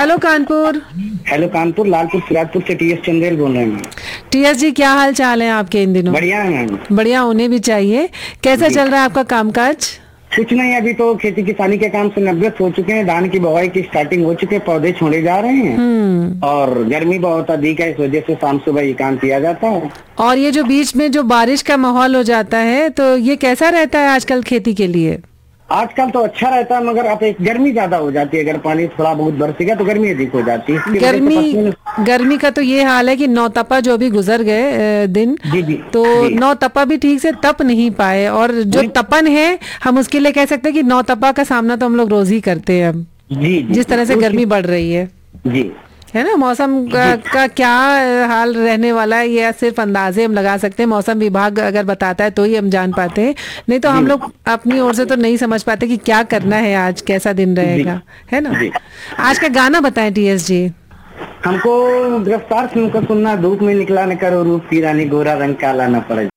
Hello Kanpur. Hello Kanpur, Lalpur Sirajpur से TS Chandel बोल रहे हैं। टीएस जी, क्या हाल चाल है आपके इन दिनों? बढ़िया है मैम। बढ़िया होने भी चाहिए। कैसा चल रहा है आपका कामकाज? कुछ नहीं, अभी तो खेती किसानी के काम से निवृत्त हो चुके हैं। धान की बुवाई की स्टार्टिंग हो चुकी है, पौधे छोड़े जा रहे हैं और गर्मी बहुत अधिक है, इस वजह से शाम सुबह ये काम किया जाता है। और ये जो बीच में जो बारिश का माहौल हो जाता है, तो ये कैसा रहता है आजकल खेती के लिए? आजकल तो अच्छा रहता है, मगर अब एक गर्मी ज्यादा हो जाती है। अगर पानी थोड़ा बहुत बरसेगा तो गर्मी अधिक हो जाती है। गर्मी का तो ये हाल है कि नौतपा जो भी गुजर गए दिन, तो नौतपा भी ठीक से तप नहीं पाए, और जो तपन है हम उसके लिए कह सकते हैं कि नौतपा का सामना तो हम लोग रोज ही करते हैं अब। जिस तरह से गर्मी बढ़ रही है जी, है ना। मौसम का क्या हाल रहने वाला है, ये सिर्फ अंदाजे हम लगा सकते हैं। मौसम विभाग अगर बताता है तो ही हम जान पाते हैं, नहीं तो हम लोग अपनी ओर से तो नहीं समझ पाते कि क्या करना है, आज कैसा दिन रहेगा, है ना। आज का गाना बताएं टीएस जी। हमको गिरफ्तार फिल्म का सुनना, धूप में निकला न करो रूप की रानी, गोरा रंग काला न पड़